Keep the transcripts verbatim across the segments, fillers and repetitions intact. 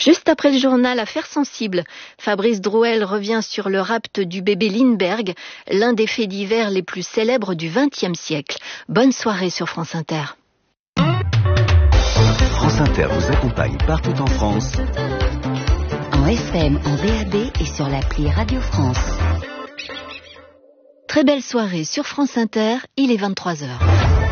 Juste après le journal Affaires sensibles, Fabrice Drouel revient sur le rapt du bébé Lindbergh, l'un des faits divers les plus célèbres du vingtième siècle. Bonne soirée sur France Inter. France Inter vous accompagne partout en France. En F M, en D A B et sur l'appli Radio France. Très belle soirée sur France Inter, il est vingt-trois heures.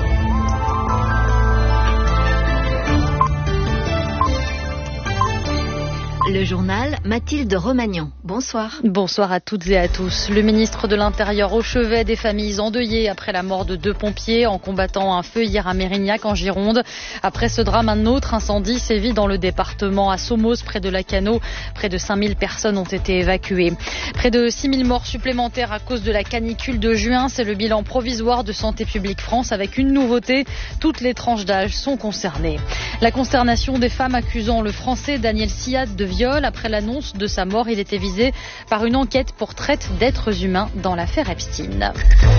Le journal, Mathilde Romagnan. Bonsoir. Bonsoir à toutes et à tous. Le ministre de l'Intérieur au chevet des familles endeuillées après la mort de deux pompiers en combattant un feu hier à Mérignac en Gironde. Après ce drame, un autre incendie sévit dans le département à Somos, près de Lacanau. Près de cinq mille personnes ont été évacuées. Près de six mille morts supplémentaires à cause de la canicule de juin. C'est le bilan provisoire de Santé publique France avec une nouveauté. Toutes les tranches d'âge sont concernées. La consternation des femmes accusant le Français Daniel Siad de viol. Après l'annonce de sa mort, il était visé par une enquête pour traite d'êtres humains dans l'affaire Epstein.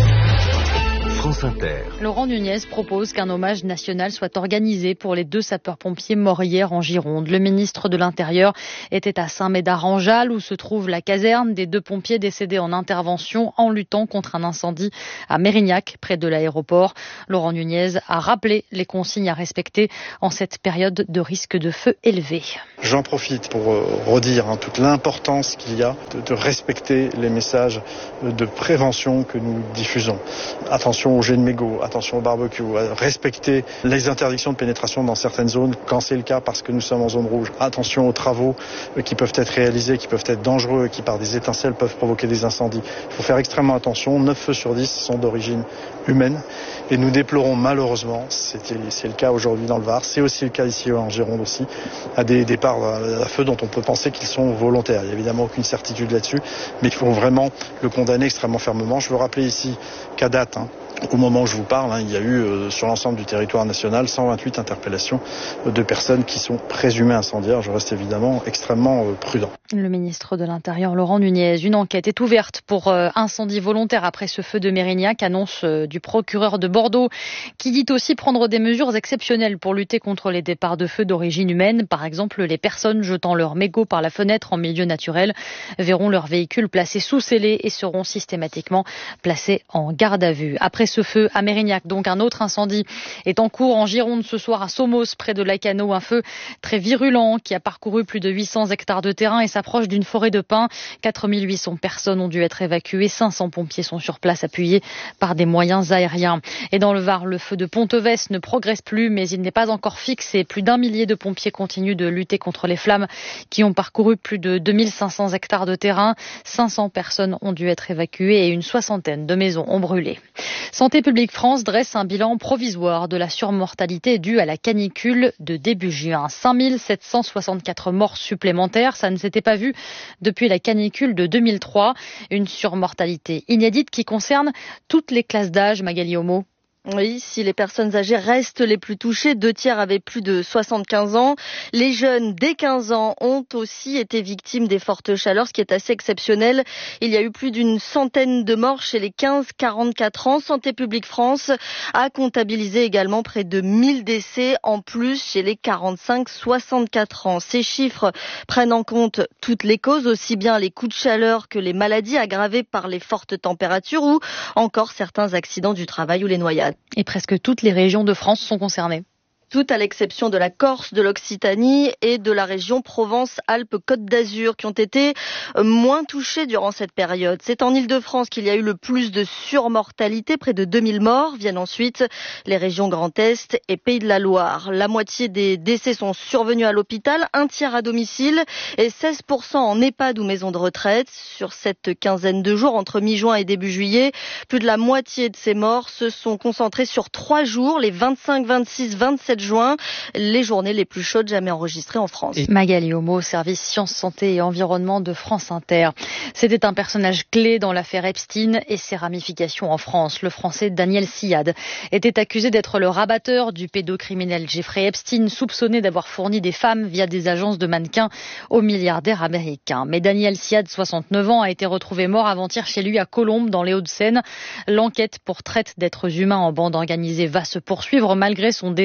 France Inter. Laurent Nunez propose qu'un hommage national soit organisé pour les deux sapeurs-pompiers morts hier en Gironde. Le ministre de l'Intérieur était à Saint-Médard-en-Jalles où se trouve la caserne des deux pompiers décédés en intervention en luttant contre un incendie à Mérignac, près de l'aéroport. Laurent Nunez a rappelé les consignes à respecter en cette période de risque de feu élevé. J'en profite pour redire hein, toute l'importance qu'il y a de, de respecter les messages de prévention que nous diffusons. Attention aux jets de mégots, attention au barbecue, respecter les interdictions de pénétration dans certaines zones quand c'est le cas parce que nous sommes en zone rouge. Attention aux travaux qui peuvent être réalisés, qui peuvent être dangereux, qui par des étincelles peuvent provoquer des incendies. Il faut faire extrêmement attention. neuf feux sur dix sont d'origine humaine et nous déplorons malheureusement, c'était, c'est le cas aujourd'hui dans le Var, c'est aussi le cas ici en Gironde aussi, à des départs à feu dont on peut penser qu'ils sont volontaires. Il n'y a évidemment aucune certitude là-dessus, mais il faut vraiment le condamner extrêmement fermement. Je veux rappeler ici qu'à date, hein, au moment où je vous parle, hein, il y a eu euh, sur l'ensemble du territoire national cent vingt-huit interpellations euh, de personnes qui sont présumées incendiaires. Je reste évidemment extrêmement euh, prudent. Le ministre de l'Intérieur, Laurent Nunez. Une enquête est ouverte pour euh, incendie volontaire après ce feu de Mérignac, annonce euh, du procureur de Bordeaux, qui dit aussi prendre des mesures exceptionnelles pour lutter contre les départs de feu d'origine humaine. Par exemple, les personnes jetant leurs mégots par la fenêtre en milieu naturel verront leur véhicule placé sous scellé et seront systématiquement placés en garde à vue. Après ce feu à Mérignac, donc un autre incendie est en cours en Gironde ce soir à Somos, près de Lacanau. Un feu très virulent qui a parcouru plus de huit cents hectares de terrain et s'approche d'une forêt de pins. quatre mille huit cents personnes ont dû être évacuées. cinq cents pompiers sont sur place appuyés par des moyens aériens. Et dans le Var, le feu de Ponteves ne progresse plus, mais il n'est pas encore fixé. Plus d'un millier de pompiers continuent de lutter contre les flammes qui ont parcouru plus de deux mille cinq cents hectares de terrain. cinq cents personnes ont dû être évacuées et une soixantaine de maisons ont brûlé. Santé publique France dresse un bilan provisoire de la surmortalité due à la canicule de début juin. cinq mille sept cent soixante-quatre morts supplémentaires, ça ne s'était pas vu depuis la canicule de deux mille trois. Une surmortalité inédite qui concerne toutes les classes d'âge, Magali Homo. Oui, si les personnes âgées restent les plus touchées, deux tiers avaient plus de soixante-quinze ans. Les jeunes dès quinze ans ont aussi été victimes des fortes chaleurs, ce qui est assez exceptionnel. Il y a eu plus d'une centaine de morts chez les quinze à quarante-quatre ans. Santé publique France a comptabilisé également près de mille décès en plus chez les quarante-cinq à soixante-quatre ans. Ces chiffres prennent en compte toutes les causes, aussi bien les coups de chaleur que les maladies aggravées par les fortes températures ou encore certains accidents du travail ou les noyades. Et presque toutes les régions de France sont concernées. Toutes à l'exception de la Corse, de l'Occitanie et de la région Provence-Alpes-Côte d'Azur qui ont été moins touchées durant cette période. C'est en Île-de-France qu'il y a eu le plus de surmortalité, près de deux mille morts. Viennent ensuite les régions Grand Est et Pays de la Loire. La moitié des décès sont survenus à l'hôpital, un tiers à domicile et seize pour cent en EHPAD ou maison de retraite. Sur cette quinzaine de jours, entre mi-juin et début juillet, plus de la moitié de ces morts se sont concentrés sur trois jours, les vingt-cinq, vingt-six, vingt-sept juin, les journées les plus chaudes jamais enregistrées en France. Magali Homo, service Sciences, Santé et Environnement de France Inter. C'était un personnage clé dans l'affaire Epstein et ses ramifications en France. Le Français Daniel Siad était accusé d'être le rabatteur du pédocriminel Jeffrey Epstein, soupçonné d'avoir fourni des femmes via des agences de mannequins au milliardaire américain. Mais Daniel Siad, soixante-neuf ans, a été retrouvé mort avant-hier chez lui à Colombes, dans les Hauts-de-Seine. L'enquête pour traite d'êtres humains en bande organisée va se poursuivre malgré son décès annoncé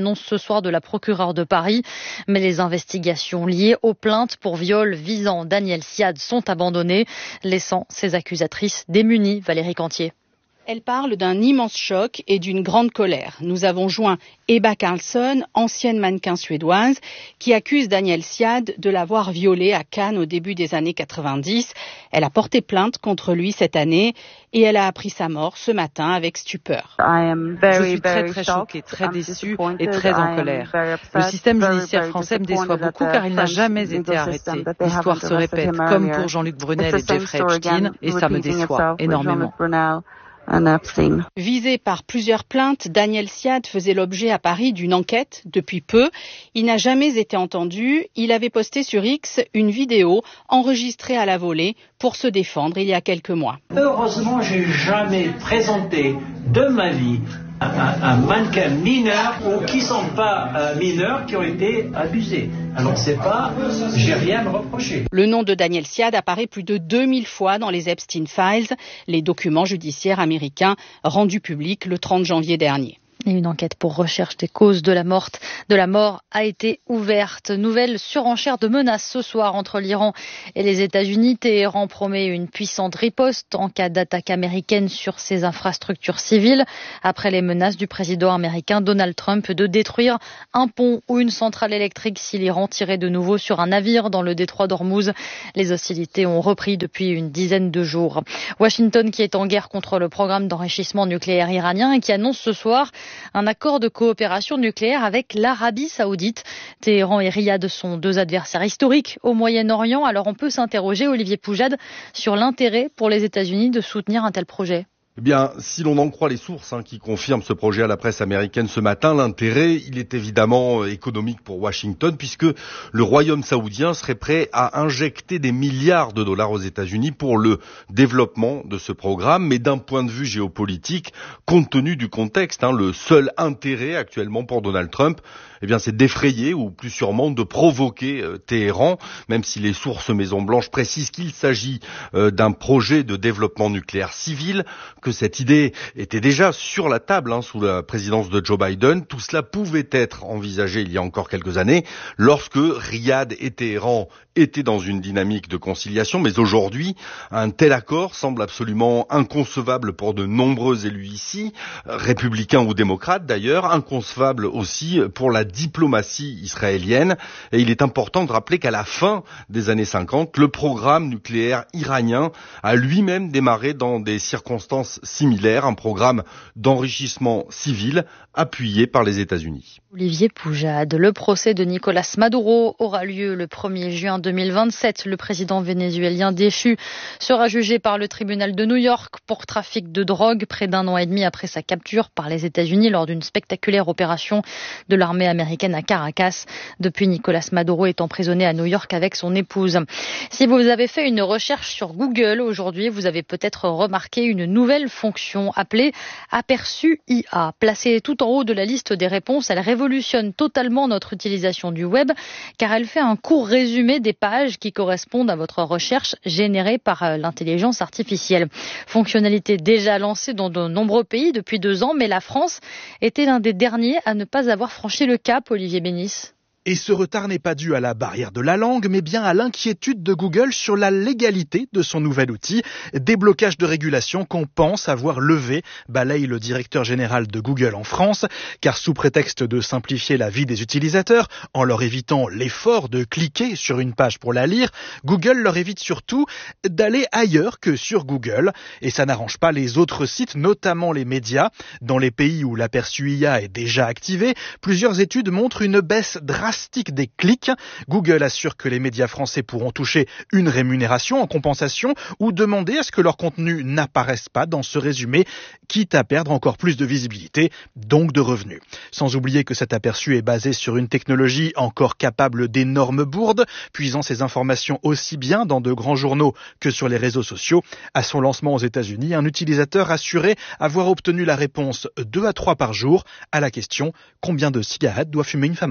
annonce ce soir de la procureure de Paris. Mais les investigations liées aux plaintes pour viol visant Daniel Siad sont abandonnées, laissant ses accusatrices démunies. Valérie Cantier. Elle parle d'un immense choc et d'une grande colère. Nous avons joint Ebba Karlsson, ancienne mannequin suédoise, qui accuse Daniel Siad de l'avoir violée à Cannes au début des années quatre-vingt-dix. Elle a porté plainte contre lui cette année et elle a appris sa mort ce matin avec stupeur. Je suis très très choquée, très déçue et très en colère. Le système judiciaire français me déçoit beaucoup car il n'a jamais été arrêté. L'histoire se répète comme pour Jean-Luc Brunel et Jeffrey Epstein et ça me déçoit énormément. Visé par plusieurs plaintes, Daniel Siad faisait l'objet à Paris d'une enquête depuis peu. Il n'a jamais été entendu. Il avait posté sur X une vidéo enregistrée à la volée pour se défendre il y a quelques mois. Heureusement, j'ai jamais présenté de ma vie un, un mannequin mineur ou qui ne sont pas euh, mineurs qui ont été abusés. Alors c'est pas, j'ai rien à me reprocher. Le nom de Daniel Siad apparaît plus de deux mille fois dans les Epstein Files, les documents judiciaires américains rendus publics le trente janvier dernier. Et une enquête pour recherche des causes de la mort, de la mort a été ouverte. Nouvelle surenchère de menaces ce soir entre l'Iran et les États-Unis. Téhéran promet une puissante riposte en cas d'attaque américaine sur ses infrastructures civiles. Après les menaces du président américain Donald Trump de détruire un pont ou une centrale électrique si l'Iran tirait de nouveau sur un navire dans le détroit d'Ormuz. Les hostilités ont repris depuis une dizaine de jours. Washington qui est en guerre contre le programme d'enrichissement nucléaire iranien et qui annonce ce soir un accord de coopération nucléaire avec l'Arabie Saoudite. Téhéran et Riyad sont deux adversaires historiques au Moyen-Orient. Alors on peut s'interroger, Olivier Poujade, sur l'intérêt pour les États-Unis de soutenir un tel projet. Eh bien, si l'on en croit les sources hein, qui confirment ce projet à la presse américaine ce matin, l'intérêt, il est évidemment économique pour Washington puisque le royaume saoudien serait prêt à injecter des milliards de dollars aux États-Unis pour le développement de ce programme. Mais d'un point de vue géopolitique, compte tenu du contexte, hein, le seul intérêt actuellement pour Donald Trump, eh bien, c'est d'effrayer ou plus sûrement de provoquer euh, Téhéran, même si les sources Maison-Blanche précisent qu'il s'agit euh, d'un projet de développement nucléaire civil, que cette idée était déjà sur la table hein, sous la présidence de Joe Biden. Tout cela pouvait être envisagé il y a encore quelques années, lorsque Riyad et Téhéran étaient dans une dynamique de conciliation. Mais aujourd'hui, un tel accord semble absolument inconcevable pour de nombreux élus ici, républicains ou démocrates d'ailleurs, inconcevable aussi pour la diplomatie israélienne. Et il est important de rappeler qu'à la fin des années cinquante, le programme nucléaire iranien a lui-même démarré dans des circonstances similaires, un programme d'enrichissement civil appuyé par les États-Unis. Olivier Poujade, le procès de Nicolas Maduro aura lieu le premier juin deux mille vingt-sept. Le président vénézuélien déchu sera jugé par le tribunal de New York pour trafic de drogue près d'un an et demi après sa capture par les États-Unis lors d'une spectaculaire opération de l'armée américaine à Caracas. Depuis, Nicolas Maduro est emprisonné à New York avec son épouse. Si vous avez fait une recherche sur Google aujourd'hui, vous avez peut-être remarqué une nouvelle fonction appelée Aperçu I A. Placée tout en haut de la liste des réponses, elle révolutionne totalement notre utilisation du web car elle fait un court résumé des pages qui correspondent à votre recherche générée par l'intelligence artificielle. Fonctionnalité déjà lancée dans de nombreux pays depuis deux ans, mais la France était l'un des derniers à ne pas avoir franchi le cap, Olivier Bénis. Et ce retard n'est pas dû à la barrière de la langue, mais bien à l'inquiétude de Google sur la légalité de son nouvel outil. Déblocage de régulation qu'on pense avoir levé, balaye le directeur général de Google en France, car sous prétexte de simplifier la vie des utilisateurs, en leur évitant l'effort de cliquer sur une page pour la lire, Google leur évite surtout d'aller ailleurs que sur Google. Et ça n'arrange pas les autres sites, notamment les médias. Dans les pays où l'aperçu I A est déjà activé, plusieurs études montrent une baisse drastique des clics. Google assure que les médias français pourront toucher une rémunération en compensation ou demander à ce que leur contenu n'apparaisse pas dans ce résumé, quitte à perdre encore plus de visibilité, donc de revenus. Sans oublier que cet aperçu est basé sur une technologie encore capable d'énormes bourdes, puisant ces informations aussi bien dans de grands journaux que sur les réseaux sociaux. À son lancement aux États-Unis, un utilisateur assurait avoir obtenu la réponse deux à trois par jour à la question « Combien de cigarettes doit fumer une femme enceinte ?»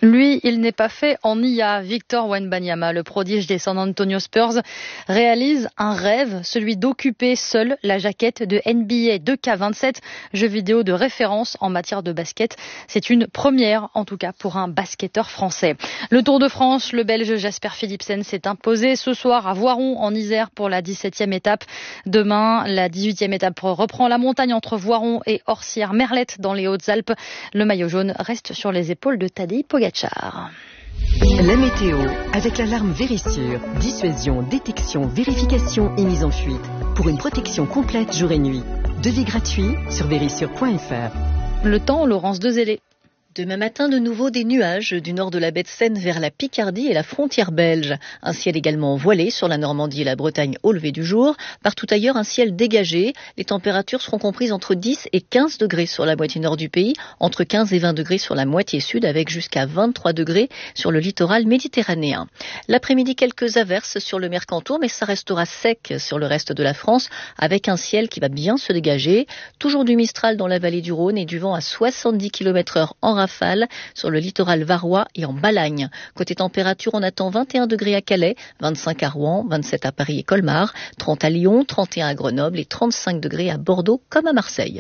Lui, il n'est pas fait en I A. Victor Wembanyama, le prodige des San Antonio Spurs, réalise un rêve, celui d'occuper seul la jaquette de N B A deux K vingt-sept, jeu vidéo de référence en matière de basket. C'est une première, en tout cas, pour un basketteur français. Le Tour de France, le Belge Jasper Philipsen s'est imposé ce soir à Voiron, en Isère, pour la dix-septième étape. Demain, la dix-huitième étape reprend la montagne entre Voiron et Orsières-Merlette, dans les Hautes-Alpes. Le maillot jaune reste sur les épaules de Tadej Pogacar. La météo, avec l'alarme Vérissure. Dissuasion, détection, vérification et mise en fuite. Pour une protection complète jour et nuit. Devis gratuit sur vérissure point f r. Le temps, Laurence Dezellé. Demain matin, de nouveau des nuages du nord de la baie de Seine vers la Picardie et la frontière belge. Un ciel également voilé sur la Normandie et la Bretagne au lever du jour. Partout ailleurs, un ciel dégagé. Les températures seront comprises entre dix et quinze degrés sur la moitié nord du pays, entre quinze et vingt degrés sur la moitié sud, avec jusqu'à vingt-trois degrés sur le littoral méditerranéen. L'après-midi, quelques averses sur le Mercantour, mais ça restera sec sur le reste de la France, avec un ciel qui va bien se dégager. Toujours du Mistral dans la vallée du Rhône et du vent à soixante-dix kilomètres heure en rafale sur le littoral varois et en Balagne. Côté température, on attend vingt et un degrés à Calais, vingt-cinq à Rouen, vingt-sept à Paris et Colmar, trente à Lyon, trente et un à Grenoble et trente-cinq degrés à Bordeaux comme à Marseille.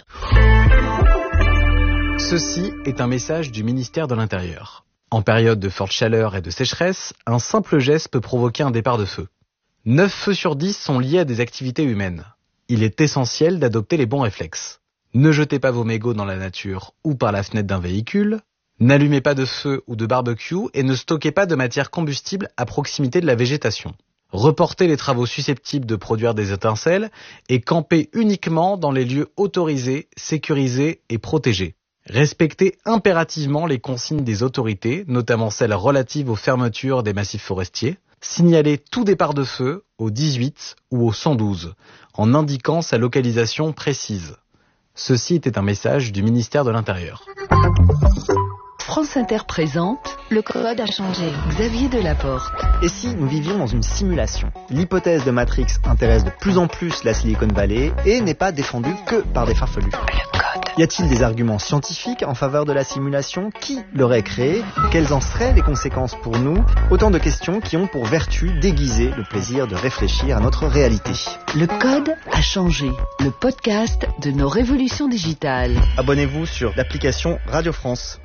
Ceci est un message du ministère de l'Intérieur. En période de forte chaleur et de sécheresse, un simple geste peut provoquer un départ de feu. neuf feux sur dix sont liés à des activités humaines. Il est essentiel d'adopter les bons réflexes. Ne jetez pas vos mégots dans la nature ou par la fenêtre d'un véhicule. N'allumez pas de feu ou de barbecue et ne stockez pas de matière combustible à proximité de la végétation. Reportez les travaux susceptibles de produire des étincelles et campez uniquement dans les lieux autorisés, sécurisés et protégés. Respectez impérativement les consignes des autorités, notamment celles relatives aux fermetures des massifs forestiers. Signalez tout départ de feu au dix-huit ou au cent douze, en indiquant sa localisation précise. Ceci était un message du ministère de l'Intérieur. France Inter présente Le Code a changé. Xavier Delaporte. Et si nous vivions dans une simulation ? L'hypothèse de Matrix intéresse de plus en plus la Silicon Valley et n'est pas défendue que par des farfelus. Le code. Y a-t-il des arguments scientifiques en faveur de la simulation ? Qui l'aurait créée ? Quelles en seraient les conséquences pour nous ? Autant de questions qui ont pour vertu d'aiguiser le plaisir de réfléchir à notre réalité. Le Code a changé. Le podcast de nos révolutions digitales. Abonnez-vous sur l'application Radio France.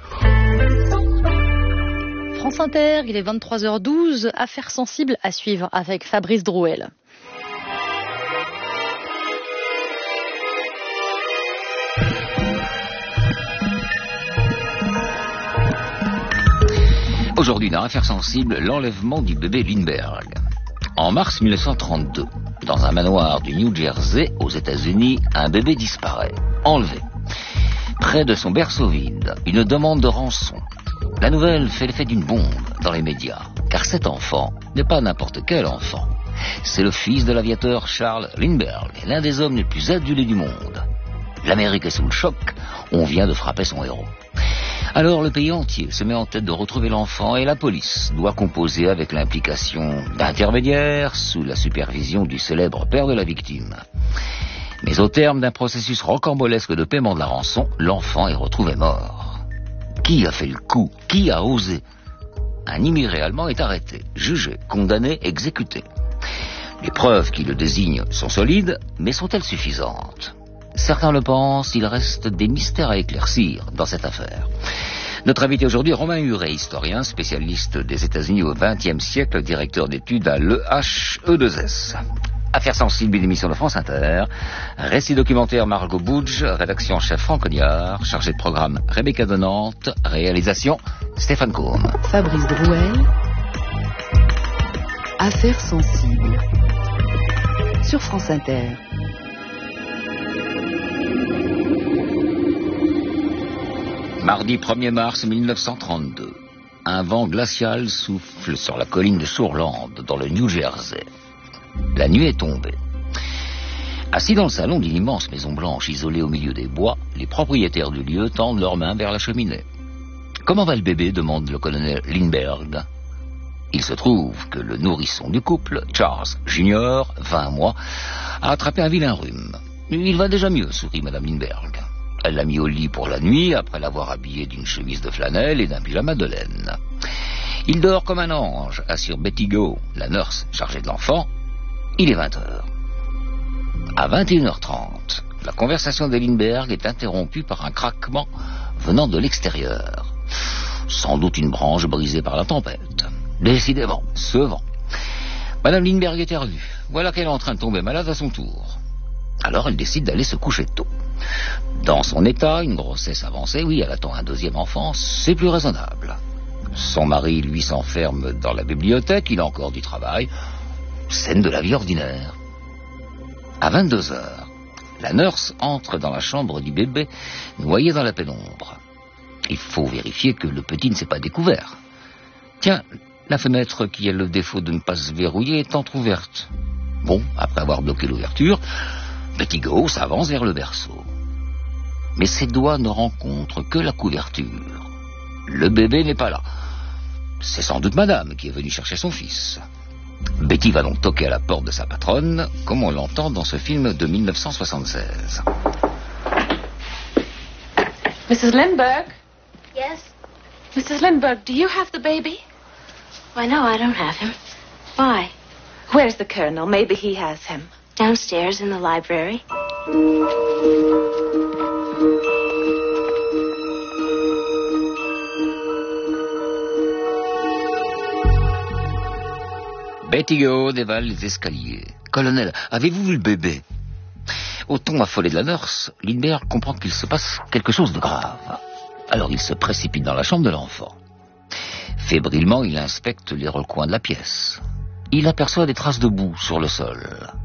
France Inter, il est vingt-trois heures douze, affaires sensibles à suivre avec Fabrice Drouel. Aujourd'hui, dans Affaires sensibles, l'enlèvement du bébé Lindbergh. En mars mille neuf cent trente-deux, dans un manoir du New Jersey, aux États-Unis, un bébé disparaît, enlevé. Près de son berceau vide, une demande de rançon. La nouvelle fait l'effet d'une bombe dans les médias, car cet enfant n'est pas n'importe quel enfant. C'est le fils de l'aviateur Charles Lindbergh, l'un des hommes les plus adulés du monde. L'Amérique est sous le choc, on vient de frapper son héros. Alors le pays entier se met en tête de retrouver l'enfant et la police doit composer avec l'implication d'intermédiaires sous la supervision du célèbre père de la victime. Mais au terme d'un processus rocambolesque de paiement de la rançon, l'enfant est retrouvé mort. Qui a fait le coup ? Qui a osé ? Un immigré allemand est arrêté, jugé, condamné, exécuté. Les preuves qui le désignent sont solides, mais sont-elles suffisantes ? Certains le pensent, il reste des mystères à éclaircir dans cette affaire. Notre invité aujourd'hui, Romain Huret, historien, spécialiste des États-Unis au vingtième siècle, directeur d'études à l'E H E deux S. Affaires sensibles, une émission de France Inter. Récit documentaire Margot Boudge, rédaction chef Franck Cognard, chargé de programme Rebecca Donante, réalisation Stéphane Combe. Fabrice Drouel. Affaires sensibles. Sur France Inter. Mardi premier mars mille neuf cent trente-deux. Un vent glacial souffle sur la colline de Shoreland, dans le New Jersey. La nuit est tombée. Assis dans le salon d'une immense maison blanche isolée au milieu des bois, les propriétaires du lieu tendent leurs mains vers la cheminée. « Comment va le bébé ?» demande le colonel Lindbergh. Il se trouve que le nourrisson du couple, Charles Junior, vingt mois, a attrapé un vilain rhume. « Il va déjà mieux », sourit Madame Lindbergh. Elle l'a mis au lit pour la nuit, après l'avoir habillé d'une chemise de flanelle et d'un pyjama de laine. Il dort comme un ange, assure Betty Go, la nurse chargée de l'enfant. Il est vingt heures. À vingt et une heures trente, la conversation de Lindbergh est interrompue par un craquement venant de l'extérieur. Sans doute une branche brisée par la tempête. Décidément, ce vent. Madame Lindbergh éternue. Voilà qu'elle est en train de tomber malade à son tour. Alors elle décide d'aller se coucher tôt. Dans son état, une grossesse avancée, oui, elle attend un deuxième enfant, c'est plus raisonnable. Son mari, lui, s'enferme dans la bibliothèque, il a encore du travail. Scène de la vie ordinaire. À vingt-deux heures, la nurse entre dans la chambre du bébé, noyé dans la pénombre. Il faut vérifier que le petit ne s'est pas découvert. Tiens, la fenêtre qui a le défaut de ne pas se verrouiller est entr'ouverte. Bon, après avoir bloqué l'ouverture, Betty Go s'avance vers le berceau. Mais ses doigts ne rencontrent que la couverture. Le bébé n'est pas là. C'est sans doute madame qui est venue chercher son fils. Betty va donc toquer à la porte de sa patronne, comme on l'entend dans ce film de mille neuf cent soixante-seize. Missus Lindbergh? Yes? Missus Lindbergh, do you have the baby? Why, no, I don't have him. Why? Where's the Colonel? Maybe he has him. Downstairs in the library. Betty Go dévale les escaliers. Colonel, avez-vous vu le bébé? Au ton affolé de la nurse, Lindbergh comprend qu'il se passe quelque chose de grave. Alors il se précipite dans la chambre de l'enfant. Fébrilement, il inspecte les recoins de la pièce. Il aperçoit des traces de boue sur le sol.